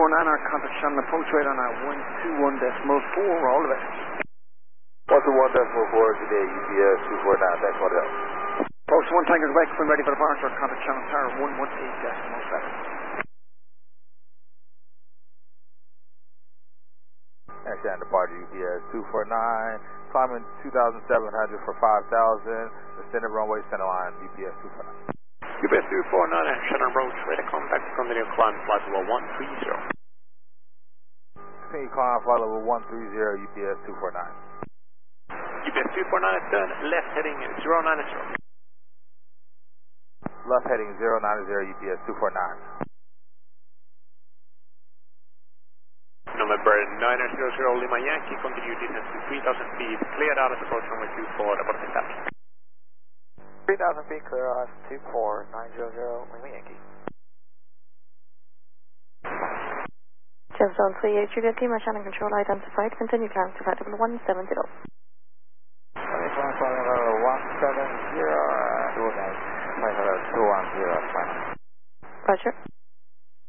Anarch, contact Shannon, approach rate on our 121.4, all the best. 121.4 today, UPS 249, back for that. Approach 1 Tango Quebec, when ready for departure, contact Shannon Tower 118.7. And Shannon departure, UPS 249, climbing 2,700 for 5,000, descending runway center line, UPS 249. UPS 249 and Shannon approach, ready to contact, continue climb flight level 130. Continue climb flight level 130, UPS 249. UPS 249 is done, left heading 090. Left heading 090, UPS 249. November 900 Lima Yankee, continue distance to 3,000 feet, cleared out as approach runway 24, abort established. 3,000 feet, clear out 24, 900 Lima Yankee. Gemstone 38, Juliet Lima, Shannon control identified, continue climb to flight level 170. Climb flight level 170, flight level 210, final. Roger.